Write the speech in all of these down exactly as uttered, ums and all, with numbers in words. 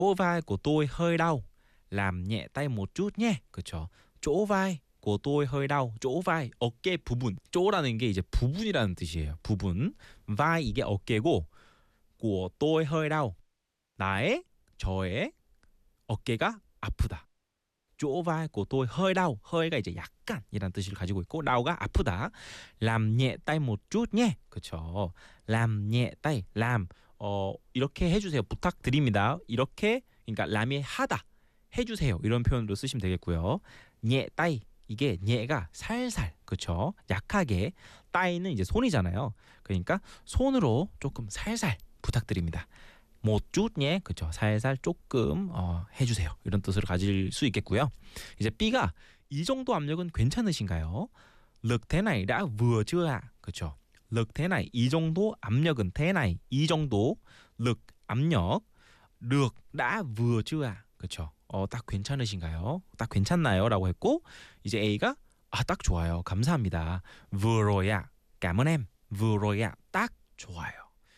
Chỗ vai của tôi hơi đau, làm nhẹ tay một chút nhé. 그렇죠. chỗ vai của tôi hơi đau. chỗ vai, 어깨 부분. 쪼라는 게 이제 부분이라는 뜻이에요. 부분. vai 이게 어깨고, của tôi hơi đau. 나의, 저의 어깨가 아프다. chỗ vai của tôi hơi đau. hơi 가 이제 약간이라는 뜻을 가지고 있고, đau가 아프다. làm nhẹ tay một chút nhé. 그렇죠. làm nhẹ tay. làm 어, 이렇게 해주세요. 부탁드립니다. 이렇게, 그러니까 람이 하다, 해주세요. 이런 표현으로 쓰시면 되겠고요. nhẹ tay, 이게 nhẹ가 살살, 그렇죠. 약하게. 따이는 이제 손이잖아요. 그러니까 손으로 조금 살살 부탁드립니다. một chút nhé, 그렇죠. 살살 조금 어, 해주세요. 이런 뜻으로 가질 수 있겠고요. 이제 B가 이 정도 압력은 괜찮으신가요? lực thế này đã vừa chưa ạ? 그렇죠. lực thế này, 이 정도 압력은 thế này, 이 정도 lực 압력, được đã vừa chưa ạ? 그렇죠. 어, 딱 괜찮으신가요? 딱 괜찮나요? 라고 했고, 이제 A가 아, 딱 좋아요. 감사합니다. vừa rồi ạ. cảm ơn em. vừa rồi ạ. 딱 좋아요.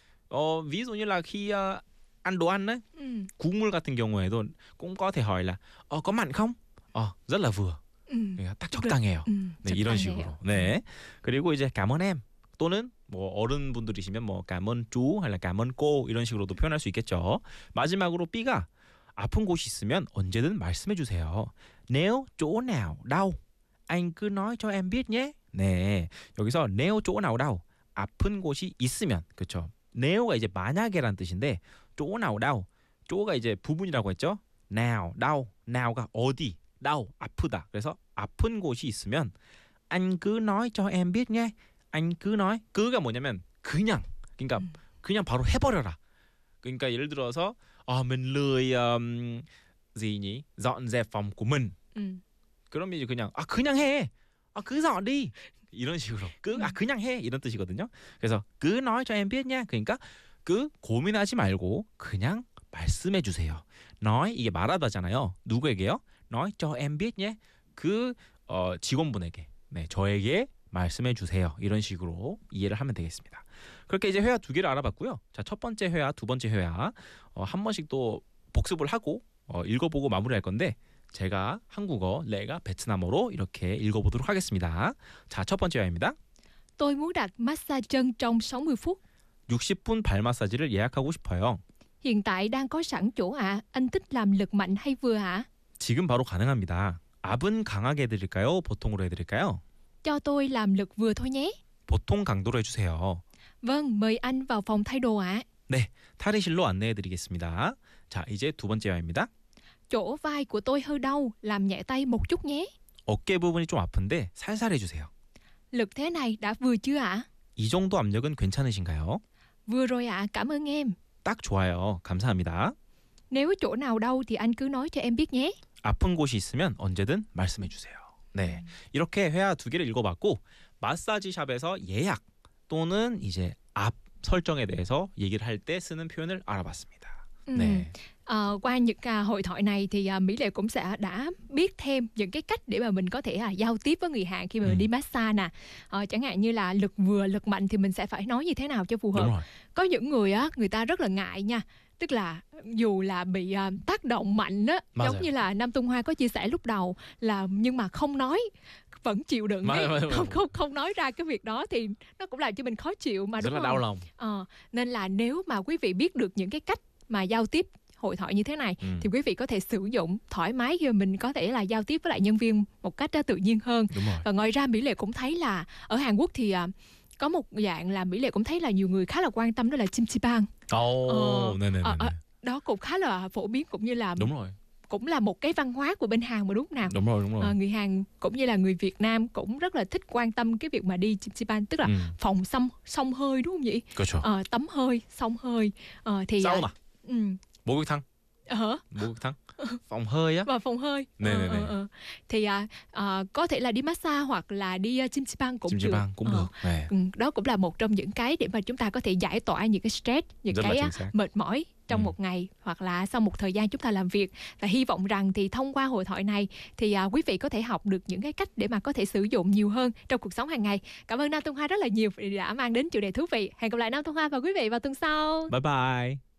어, ví dụ như là khi uh, ăn đồ ăn đấy, ừ. 국물 같은 경우에도 cũng có thể hỏi là 어, có mặn không? 어, rất là vừa. 음. 그러니까 딱 적당해요. 음, 네, 이런 식으로. 네. 그리고 이제 cảm ơn em 또는 뭐 어른분들이시면 뭐 cảm ơn chú hay là cảm ơn cô 이런 식으로도 표현할 수 있겠죠. 마지막으로 B가 아픈 곳이 있으면 언제든 말씀해 주세요. nếu chỗ nào đau, anh cứ nói cho em biết nhé. 네. 여기서 nếu chỗ nào đau, 아픈 곳이 있으면, 그렇죠. neo가 이제 만약에란 뜻인데, chỗ nào đau, 쪼가 이제 부분이라고 했죠. nào, đau, now가 어디, đau, 아프다. 그래서 아픈 곳이 있으면 anh cứ nói cho em biết nhé. anh cứ nói, 그가 뭐냐면 그냥, 그러니까 음. 그냥 바로 해버려라. 그러니까 예를 들어서 아, mình lười um, gì nhỉ? dọn dẹp phòng của mình. 음. 그러면 이제 그냥 아, 그냥 해. 아, cứ dọn đi. 이런 식으로. 그, 아, 그냥 해. 이런 뜻이거든요. 그래서 cứ nói cho em biết nhé. 그러니까 그 고민하지 말고 그냥 말씀해 주세요. nói 이게 말하다잖아요. 누구에게요? nói cho em biết nhé. 그 어, 직원분에게, 네, 저에게 말씀해 주세요. 이런 식으로 이해를 하면 되겠습니다. 그렇게 이제 회화 두 개를 알아봤고요. 자, 첫 번째 회화, 두 번째 회화 어, 한 번씩 또 복습을 하고 어, 읽어보고 마무리할 건데, 제가 한국어, 레가 베트남어로 이렇게 읽어보도록 하겠습니다. 자, 첫 번째 회화입니다. tôi muốn đặt massage chân trong sáu mươi phút. 육십 분 발 마사지를 예약하고 싶어요. hiện tại đang có sẵn chỗ ạ. À. anh thích làm lực mạnh hay vừa ạ? À? 지금 바로 가능합니다. 압은 강하게 해드릴까요? 보통으로 해드릴까요? cho tôi làm lực vừa thôi nhé. 보통 강도로 해주세요. vâng, mời anh vào phòng thay đồ ạ. À. 네, 탈의실로 안내해드리겠습니다. 자, 이제 두 번째 회화입니다. chỗ vai của tôi hơi đau, làm nhẹ tay một chút nhé. 어깨 부분이 좀 아픈데 살살 해주세요. lực thế này đã vừa chưa ạ? À? 이 정도 압력은 괜찮으신가요? vừa rồi ạ, à, cảm ơn em. 딱 좋아요. 감사합니다. nếu chỗ nào đau thì anh cứ nói cho em biết nhé. 아픈 곳이 있으면 언제든 말씀해 주세요. 네, 이렇게 회화 두 개를 읽어봤고, 마사지 샵에서 예약 또는 이제 앞 설정에 대해서 얘기를 할 때 쓰는 표현을 알아봤습니다. 음. 네. À, qua những uh, hội thoại này thì uh, Mỹ Lệ cũng sẽ đã biết thêm những cái cách để mà mình có thể uh, giao tiếp với người Hàn khi mà ừ. mình đi massage nè. Uh, chẳng hạn như là lực vừa, lực mạnh thì mình sẽ phải nói như thế nào cho phù hợp. Có những người á, người ta rất là ngại nha. Tức là dù là bị uh, tác động mạnh á, 맞아요. giống như là Nam Tung Hoa có chia sẻ lúc đầu là nhưng mà không nói, vẫn chịu đựng, 맞아요, ấy. 맞아요. không không không nói ra cái việc đó thì nó cũng làm cho mình khó chịu mà, đúng rất là không? đau lòng. Ờ, nên là nếu mà quý vị biết được những cái cách mà giao tiếp hội thoại như thế này ừ. thì quý vị có thể sử dụng thoải mái khi mà mình có thể là giao tiếp với lại nhân viên một cách tự nhiên hơn. Và ngoài ra Mỹ Lệ cũng thấy là ở Hàn Quốc thì uh, có một dạng là Mỹ Lệ cũng thấy là nhiều người khá là quan tâm, đó là chimchipang. Ồ, ờ, 네네네. ờ, ờ, đó cũng khá là phổ biến, cũng như là đúng rồi. cũng là một cái văn hóa của bên Hàn mà, đúng nào? Đúng rồi, đúng rồi. À, người Hàn cũng như là người Việt Nam cũng rất là thích quan tâm cái việc mà đi chimchipang, tức là ừ. phòng xông xông hơi, đúng không vậy? 그렇죠. À, tắm hơi, xông hơi. À, thì 사우나. ừ. 목욕탕. Hả? 목욕탕. phòng hơi á. Và phòng hơi. Nè, ờ, nè, nè. ờ, ờ. Thì à, à, có thể là đi massage hoặc là đi uh, chimchipang cũng chimchipang được. cũng ờ. được. Nè. Ừ, đó cũng là một trong những cái để mà chúng ta có thể giải tỏa những cái stress, những rất cái uh, mệt mỏi trong ừ. một ngày hoặc là sau một thời gian chúng ta làm việc. Và hy vọng rằng thì thông qua hội thoại này thì uh, quý vị có thể học được những cái cách để mà có thể sử dụng nhiều hơn trong cuộc sống hàng ngày. Cảm ơn Nam Tung Hoa rất là nhiều vì đã mang đến chủ đề thú vị. Hẹn gặp lại Nam Tung Hoa và quý vị vào tuần sau. Bye bye.